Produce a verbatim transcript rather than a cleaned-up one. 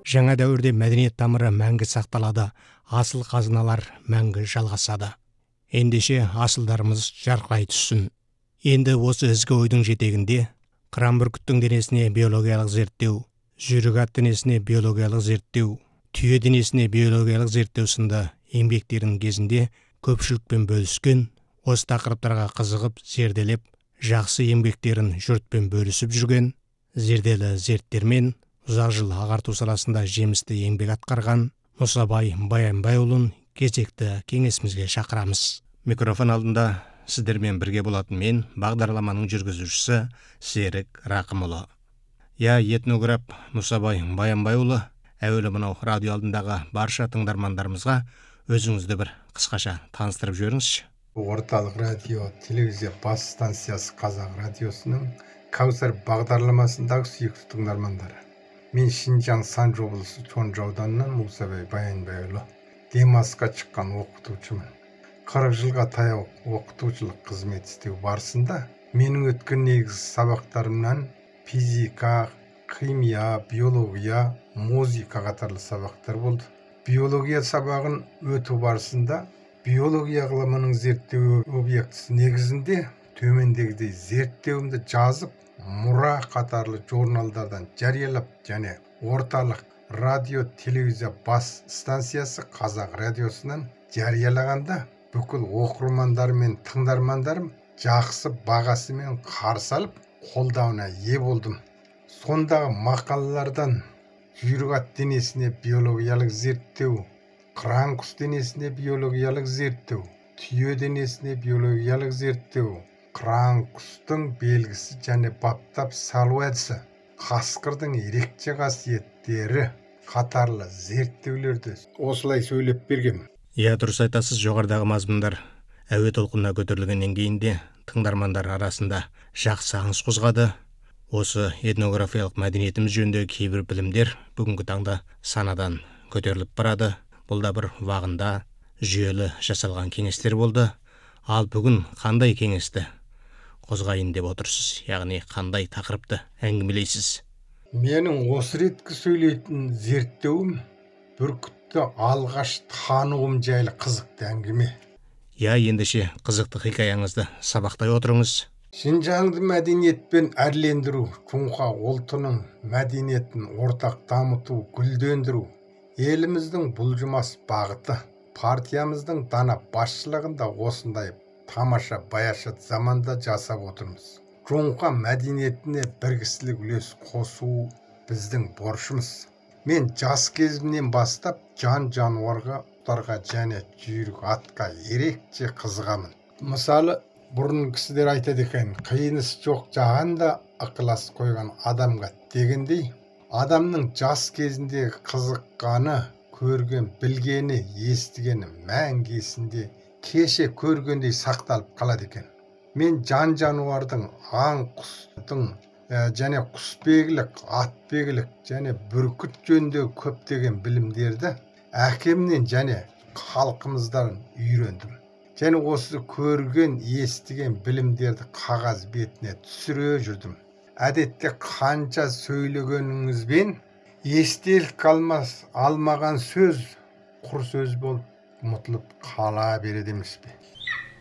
Жаңа дәуірде мәдениет тамыры мәңгі сақталады, асыл қазыналар мәңгі жалғасады. Ендеше асылдарымыз жарқырай түссін. Енді осы ізгі ойдың жетегінде қыран бүркіттің денесіне биологиялық зерттеу, жүйрік ат денесіне биологиялық зерттеу, түйе денесіне биологиялық зерттеу сынды еңбектерінің кезінде көпшілікпен бөліскен, осы тақырыптарға қызығып, зерделеп, жақсы еңбектерін жұртпен бөлісіп жүрген, зерделі зерттермен ұзақ жыл ағарту саласында жемісті еңбек атқарған Мұсабай Баянбайұлын кезекті кеңесімізге шақырамыз. Микрофон алдында сіздермен бірге болатын мен, бағдарламаның жүргізушісі Серік Рақымұлы. Я этнограф Мұсабай Баянбайұлы, әуелі мынау радио алдындағы барша тыңдармандарымызға өзіңізді бір қысқаша таныстырып жіберіңізші. Орталық радио телевизия бас станциясы Қазақ радиосының Кәусар бағдарламасындағы сүйікті тыңдармандары. Мен Шинжаң Санжы облысы Чонжы ауданынан Мұсабай Баянбайұлы. Демалысқа шыққан оқытушымын. қырық жылға таяу оқытушылық қызмет істеу барысында менің өткен негізгі сабақтарымнан физика, химия, биология, музыка қатарлы сабақтар болды. Биология сабағын өту барысында биология ғылымының зерттеу объектісі негізінде төмендегідей зерттеуімді жазып, мұра қатарлы журналдардан жариялап, және орталық радио телевизия бас станциясы Қазақ радиосынан жариялағанда бүкіл оқырмандар мен тыңдармандарым жақсы бағасымен қарсы алып, қолдауына ие болдым. Сондағы мақалалардан жүйрік ат денесіне биологиялық зерттеу, қыран құс денесіне биологиялық зерттеу, түйе денесіне биологиялық зерттеу, қыран құстың белгісі және баптап салу әдісі, қасқырдың ерекше қасиеттері қатарлы зерттеулерді осылай сөйлеп бергем. Я, дұрыс айтасыз, жоғарыдағы мазмұндар әуе толқынына көтерілгеннен кейін де тыңдармандар арасында жақсы аңыс қозғады. Осы этнографиялық мәдениетіміз жөніндегі кейбір білімдер бүгінгі таңда санадан көтеріліп барады. Бұл да бір вағында жүйелі жасалған кеңестер болды. Ал бүгін қандай кеңесті қозғайын деп отырсыз? Яғни қандай тақырыпты әңгімелейсіз? Менің осы реткі сөйлейтін зерттеуім бүркітті алғаш тануым жайлы қызықты әңгіме. Я, ендеше қызықты хикаяңызды сабақтай отырыңыз. Шинжаңды мәдениетпен әрлендіру, Чунха ұлтының мәдениетін ортақ дамыту, гүлдендіру еліміздің бұлжымас бағыты. Партиямыздың дана басшылығында осындай тамаша баяшат заманда жасап отырмыз. Чунха мәдениетіне біргісілік үлес қосу біздің борышымыз. Мен жас кезімнен бастап жан жануарға, құстарға және жүйрік атқа ерекше қызығамын. Мысалы, бұрын кісілер айтады екен, қиыныс жоқ жағанда ықылас қойған адамға дегендей, адамның жас кезінде қызыққаны, көрген, білгені, естігені мәңгі есінде, кеше көргендей сақталып қалады екен. Мен жан жануардың, аң құстың және құсбегілік, атбегілік және бүркіт жөнінде көптеген білімдерді әкемнен және халқымыздан үйрендім. Және осы көрген, естіген білімдерді қағаз бетіне түсіре жүрдім. Әдетте қанша сөйлегеніңізбен естелік қалмас, алмаған сөз құр сөз болып ұмытылып қала береді емес пе?